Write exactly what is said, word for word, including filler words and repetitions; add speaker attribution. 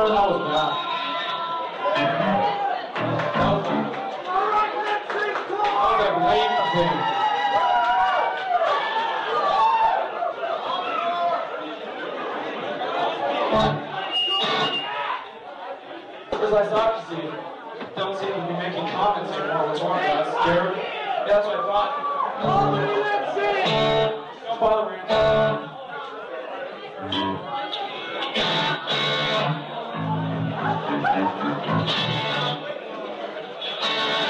Speaker 1: That was bad. That was bad. I was like waiting for him. Because I thought, you see, don't seem to be making comments anymore. What's wrong? That's scared. Yeah, that's what I thought. Don't bother me.